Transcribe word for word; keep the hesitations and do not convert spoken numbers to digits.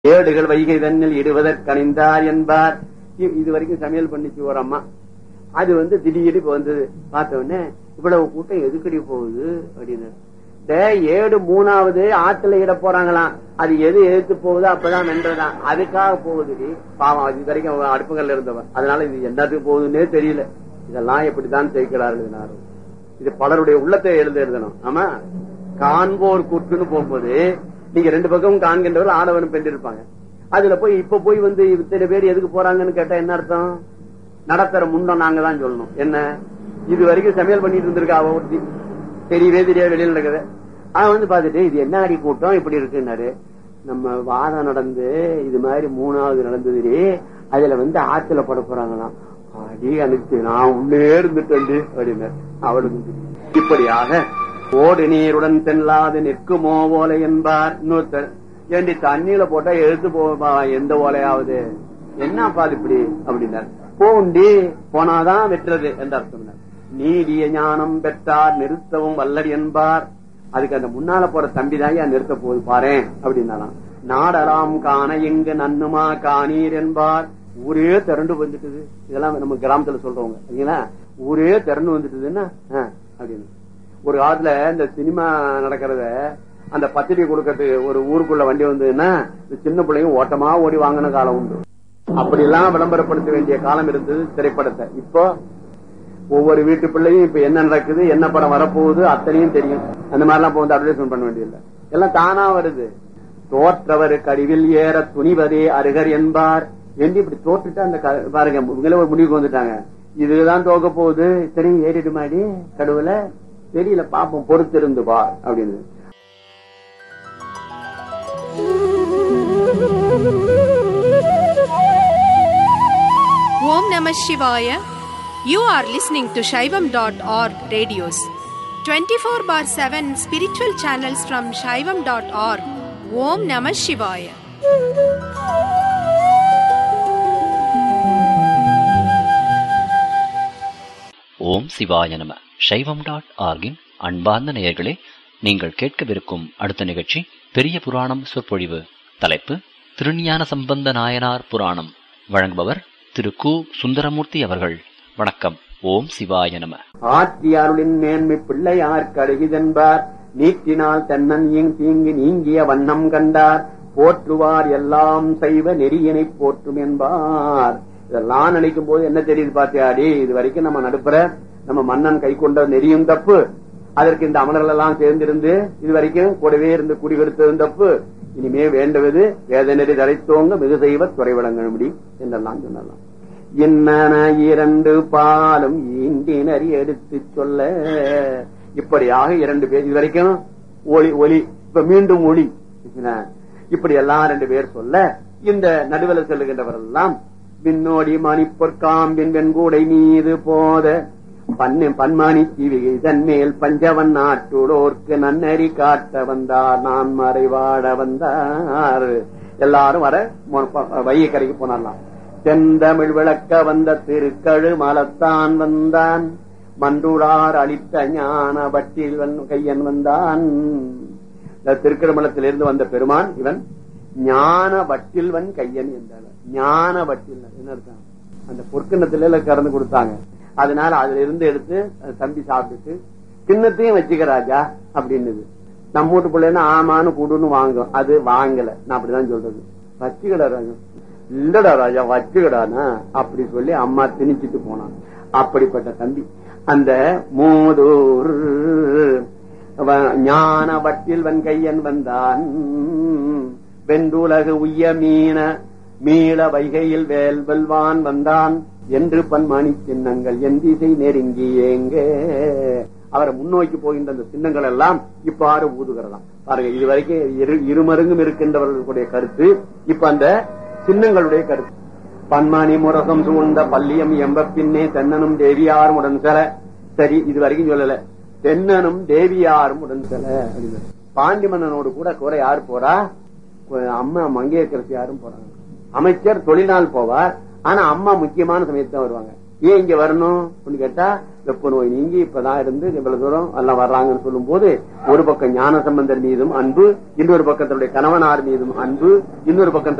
ஏடுகள் வைகை தன்னில் இடுவதற்கணிந்தார் என்பார். இது வரைக்கும் சமையல் பண்ணிச்சு ஒரு அம்மா. அது வந்து திடீர்னு இப்ப வந்தது. பார்த்த உடனே இவ்வளவு கூட்டம் எதுக்கடி போகுது அப்படின்னு. ஏடு மூணாவது ஆத்துல இட போறாங்களாம். அது எது எதிர்த்து போகுதோ அப்பதான் வென்றதான். அதுக்காக போகுது. பாவம் அது வரைக்கும் அடுப்புகள்ல இருந்தவன். அதனால இது என்னத்துக்கு போகுதுன்னே தெரியல. இதெல்லாம் எப்படித்தான் ஜெயிக்கிறார்கள். இது பலருடைய உள்ளத்தை எழுத எழுதணும். ஆமா, காண்போர் கூற்றுன்னு போகும்போது நீங்க ரெண்டு பக்கமும் காண்கின்றவர்கள் ஆடவனும் பெண் இருப்பாங்க. அதுல போய் இப்ப போய் வந்து இத்தனை பேர் எதுக்கு போறாங்கன்னு கேட்டா என்ன அர்த்தம்? நடத்துற முன்னம் நாங்க தான் சொல்லணும். என்ன இது வரைக்கும் சமையல் பண்ணிட்டு இருந்திருக்கா அவ ஒருத்தி, தெரியவே தெரியாது வெளியில நடக்குது. அவன் வந்து பாத்துட்டு இது என்ன அடி கூட்டம் இப்படி இருக்குன்னாரு. நம்ம வாதம் நடந்து இது மாதிரி மூணாவது நடந்தது. அதுல வந்து ஆத்துல பட போறாங்களாம். அடி அனுப்பிச்சு நான் உள்ளே இருந்துட்டு அப்படின்னு அவளுக்கு இப்படியாக ஓடு நீருடன் செல்லாது நிற்குமோ ஓலை என்பார். இன்னொருத்தர் ஏண்டி தண்ணியில போட்டா எழுத்து போவா எந்த ஓலையாவது என்ன பாது இப்படி அப்படின்னார். போண்டி போனாதான் வெற்றது என்று அர்த்தம். நீடிய ஞானம் பெற்றார் நிறுத்தவும் வல்லடி என்பார். அதுக்கு அந்த முன்னால போற தம்பிதான் ஏன் நிறுத்த போகுது பாரு அப்படின்னாலாம். நாடலாம் காண எங்கு நன்னுமா காணீர் என்பார். ஊரே திரண்டு வந்துட்டுது. இதெல்லாம் நம்ம கிராமத்துல சொல்றவங்க சரிங்களா. ஊரே திரண்டு வந்துட்டுதுன்னா அப்படின்னு. ஒரு காலத்துல இந்த சினிமா நடக்கிறத அந்த பத்திரிகை கொடுக்கறதுக்கு ஒரு ஊருக்குள்ள வண்டி வந்ததுன்னா சின்ன பிள்ளைங்க ஓட்டமா ஓடி வாங்கின காலம் உண்டு. அப்படி எல்லாம் விளம்பரப்படுத்த வேண்டிய காலம் இருந்தது திரைப்படத்தை. இப்போ ஒவ்வொரு வீட்டு பிள்ளையும் இப்ப என்ன நடக்குது, என்ன படம் வரப்போகுது அத்தனையும் தெரியும். அந்த மாதிரி எல்லாம் வந்து அட்வர்டைஸ்மெண்ட் பண்ண வேண்டியதில்லை. எல்லாம் தானா வருது. தோற்றவர் கடிவில் ஏற துணிவதே அருகர் என்பார் என்று இப்படி தோற்றுட்டு அந்த பாருங்க இவங்களே ஒரு முடிவுக்கு வந்துட்டாங்க. இதுதான் தோக்க போகுது, சரி ஏறிடு மாடி கடுவுல தெரியல பாப்போம் பொறுத்திருந்து பா அப்படின்னு. Om Namah Shivaya. You are listening to Shaivam dot org radios. twenty-four bar seven spiritual channels from Shaivam dot org. Om Namah Shivaya. ஓம் சிவாய நம. சைவம் டாட் ஆர்கின் அன்பார்ந்த நேயர்களே, நீங்கள் கேட்கவிருக்கும் அடுத்த நிகழ்ச்சி பெரிய புராணம் சொற்பொழிவு. தலைப்பு திருஞான சம்பந்த நாயனார் புராணம். வழங்குபவர் திரு கு சுந்தரமூர்த்தி அவர்கள். வணக்கம். ஓம் சிவாய நம. ஆற்றியாருளின் மேன்மை பிள்ளையார் கடுகிதென்பார். நீக்கினால் தன்னன் தீங்கு நீங்கிய வண்ணம் கண்டார். போற்றுவார் எல்லாம் செய்வ நெறியினை போற்றும் என்பார். இதெல்லாம் நினைக்கும் போது என்ன தெரியுது பாத்தியாடி, இது வரைக்கும் நம்ம நடுப்புற நம்ம மன்னன் கை கொண்ட நெறியும் தப்பு. அதற்கு இந்த அமரர்கள் எல்லாம் சேர்ந்திருந்து இது வரைக்கும் கூடவே இருந்து குடிகெடுத்ததும் தப்பு. இனிமே வேண்டுவது வேத நெறி தரைத்தோங்க மிகு செய்வ துறை வழங்கணும்படி என்றெல்லாம் சொன்னலாம். என்ன இரண்டு பாலும் ஈண்டினறி எடுத்து சொல்ல. இப்படியாக இரண்டு பேர் இது வரைக்கும் ஒளி ஒளி இப்ப மீண்டும் ஒளி இப்படி எல்லாம் ரெண்டு பேர் சொல்ல இந்த நடுவில் செல்லுகின்றவர்கள் எல்லாம் பின்னோடி மணி பொற்காம்பின் வெண்கூடை மீது போத பண்ணு பன்மானி தீவிகை தன்மேல் பஞ்சவன் நாட்டுடோர்க்கு நன்னறி காட்ட வந்தார். நான் மறைவாட வந்தார். எல்லாரும் வர வைகை கரைக்கு போனார்லாம். செந்தமிழ் விளக்க வந்த திருக்கழு மலத்தான் வந்தான். மன்றுளார் அளித்த ஞான வட்டில் கையன் வந்தான். திருக்கழுமலத்திலிருந்து வந்த பெருமான் இவன் ஞான வட்டில்வன் கையன் என்றார். ஞான வட்டில் என்ன அர்த்தம்? அந்த பொற்கிண்ணத்தில கறந்து கொடுத்தாங்க. அதனால அதுல இருந்து எடுத்து தம்பி சாப்பிட்டுட்டு கிண்ணத்தையும் வச்சுக்க ராஜா அப்படின்னு. நம்ம வீட்டு பிள்ளைன்னா ஆமான்னு கூடுன்னு வாங்கும். அது வாங்கல. நான் அப்படிதான் சொல்றது. வச்சுக்கடா ராஜா, இல்லடா ராஜா வச்சுக்கடானா அப்படி சொல்லி அம்மா திணிச்சிட்டு போனான். அப்படிப்பட்ட தம்பி அந்த மூதூர் ஞான வட்டில் வன் கையன் வந்தான். வெண்டுலகு உய்ய மீன மீள வைகையில் வேல் வெல்வான் வந்தான் என்று பன்மானி சின்னங்கள் என் திசை நெருங்கி ஏங்க. அவரை முன்னோக்கி போகின்ற அந்த சின்னங்கள் எல்லாம் இப்பாறு ஊதுகிறதாம். பாருங்க, இதுவரைக்கும் இரு இருமருங்கும் இருக்கின்றவர்களுடைய கருத்து. இப்ப அந்த சின்னங்களுடைய கருத்து. பன்மானி முரசம் சூழ்ந்த பள்ளியம் எம்ப பின்னே தென்னனும் தேவியாரும் உடன் செல. சரி, இது வரைக்கும் சொல்லல. தென்னனும் தேவியாரும் உடன் செல அப்படின்னு. பாண்டி மன்னனோடு கூட கூட யாரு போறா? அம்மா மங்கையரசி யாரும் போறாங்க. அமைச்சர் தொழில்நாள் போவார். ஆனா அம்மா முக்கியமான சமயத்தான் வருவாங்க. ஏன் இங்க வரணும் கேட்டா வெப்ப நோய் நீங்கி இப்பதான் இருந்து இவ்வளவு தூரம் எல்லாம் வர்றாங்கன்னு சொல்லும் போது ஒரு பக்கம் ஞான சம்பந்தர் மீதும் அன்பு, இன்னொரு பக்கத்தினுடைய கணவனார் மீதும் அன்பு, இன்னொரு பக்கம்